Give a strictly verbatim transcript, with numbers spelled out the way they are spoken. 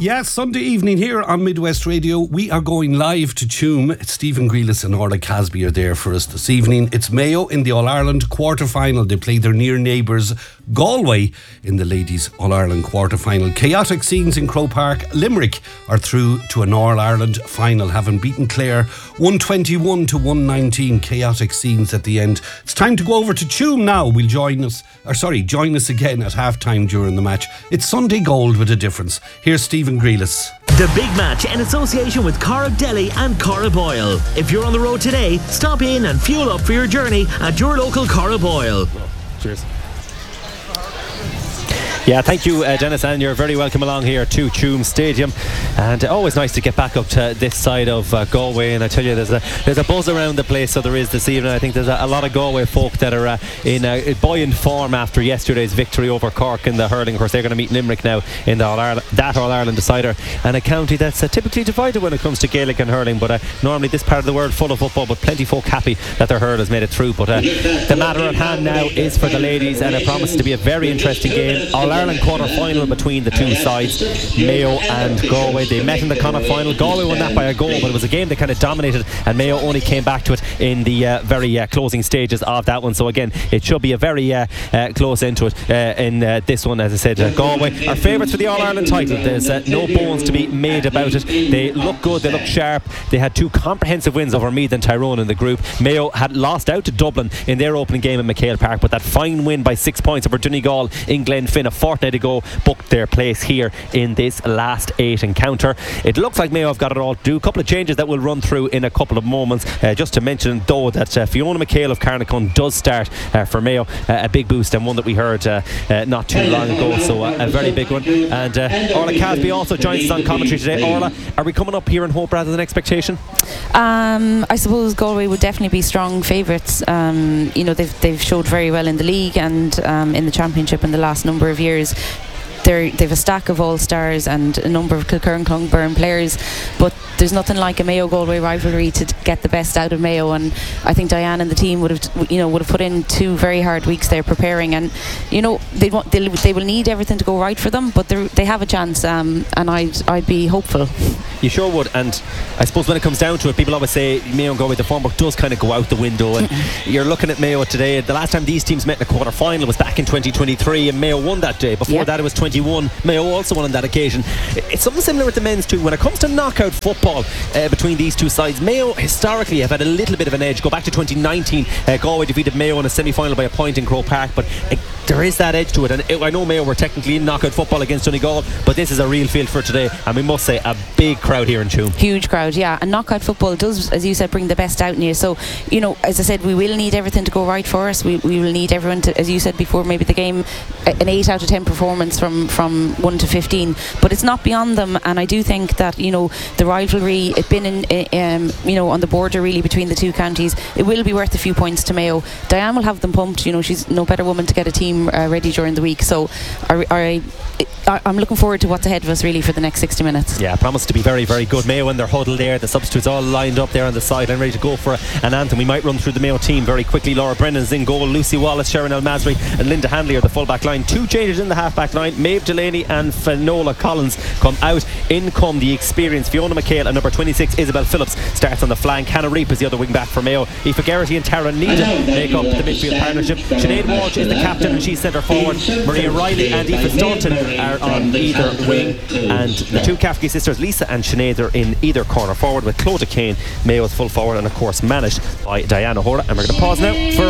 Yes, Sunday evening here on Midwest Radio. We are going live to Tuam. It's Stephen Grealish and Orla Casby are there for us this evening. It's Mayo in the All-Ireland quarter-final. They play their near neighbours Galway in the Ladies All-Ireland quarter-final. Chaotic scenes in Croke Park. Limerick are through to an All-Ireland final, having beaten Clare one twenty-one to one nineteen. Chaotic scenes at the end. It's time to go over to Tuam now. We'll join us, or sorry, join us again at half-time during the match. It's Sunday gold with a difference. Here's Stephen Grealish. The big match in association with Corrib Deli and Corrib Oil. If you're on the road today, stop in and fuel up for your journey at your local Corrib Oil. Cheers. Yeah, thank you, uh, Dennis, and you're very welcome along here to Tuam Stadium. And uh, always nice to get back up to this side of uh, Galway. And I tell you, there's a there's a buzz around the place, so there is this evening. I think there's a, a lot of Galway folk that are uh, in uh, buoyant form after yesterday's victory over Cork in the hurling. Of course, they're going to meet Limerick now in the All-Ireland, that All-Ireland decider, and a county that's uh, typically divided when it comes to Gaelic and hurling. But uh, normally this part of the world full of football, but plenty folk happy that their hurl has made it through. But uh, the matter at hand now is for the ladies, and it promises to be a very interesting game. All-Ireland quarter-final between the two sides, Mayo and Galway. They met in the Connacht final. Galway won that by a goal, but it was a game they kind of dominated, and Mayo only came back to it in the uh, very uh, closing stages of that one. So again, it should be a very uh, uh, close into it uh, in uh, this one. As I said, uh, Galway are favourites for the All-Ireland title. There's uh, no bones to be made about it. They look good, they look sharp. They had two comprehensive wins over Meath and Tyrone in the group. Mayo had lost out to Dublin in their opening game in McHale Park, but that fine win by six points over Donegal in Glenfin a fortnight ago booked their place here in this last eight encounter. It looks like Mayo have got it all to do. A couple of changes that we'll run through in a couple of moments. Uh, just to mention though that uh, Fiona McHale of Carnacon does start uh, for Mayo, uh, a big boost, and one that we heard uh, uh, not too long ago, so uh, a very big one. And uh, Orla Casby also joins us on commentary today. Orla, are we coming up here in hope rather than expectation? Um, I suppose Galway would definitely be strong favourites. Um, you know, they've they've showed very well in the league and um, in the championship in the last number of years. They're, they've a stack of all-stars and a number of Kilkerran Clongburn players, but there's nothing like a Mayo-Galway rivalry to get the best out of Mayo, and I think Diane and the team would have, you know, would have put in two very hard weeks there preparing, and you know they want they they will need everything to go right for them, but they have a chance, um, and I'd I'd be hopeful. You sure would, and I suppose when it comes down to it, people always say Mayo and Galway, the form book does kind of go out the window, and you're looking at Mayo today. The last time these teams met in a quarter final was back in twenty twenty-three, and Mayo won that day. Before yeah. that it was twenty-one. Mayo also won on that occasion. It's something similar with the men's too. When it comes to knockout football uh, between these two sides, Mayo historically have had a little bit of an edge. Go back to twenty nineteen, uh, Galway defeated Mayo in a semi-final by a point in Croke Park, but uh, there is that edge to it, and it, I know Mayo were technically in knockout football against Donegal, but this is a real field for today, and we must say a big crowd here in Tuam. Huge crowd, yeah, and knockout football does, as you said, bring the best out in you. So, you know, as I said, we will need everything to go right for us. We, we will need everyone to, as you said before, maybe the game, an eight out of ten performance from, from one to fifteen, but it's not beyond them, and I do think that, you know, the rivalry, it's been in, um, you know, on the border really between the two counties. It will be worth a few points to Mayo. Diane will have them pumped, you know, she's no better woman to get a team uh, ready during the week, so I, I, I, I'm looking forward to what's ahead of us really for the next sixty minutes. Yeah, promise to be very, very good. Mayo in their huddle there, the substitutes all lined up there on the side and ready to go for an anthem. We might run through the Mayo team very quickly. Laura Brennan's in goal, Lucy Wallace, Sharon El-Masri and Linda Handley are the full back line. Two changes in the half back line. Maeve Delaney and Finola Collins come out. In come the experienced Fiona McHale, and number twenty-six Isabel Phillips starts on the flank. Hannah Reap is the other wing back for Mayo. Aoife Geraghty and Tara Needham make up the midfield partnership. Sinead Walsh is the captain and she's centre forward. Maria Riley and Aoife Staunton are on either wing, and the two Cafferty sisters Lisa and Sinead are in either corner forward, with Clodagh Kane, Mayo's full forward, and of course managed by Diana Hora. And we're going to pause now for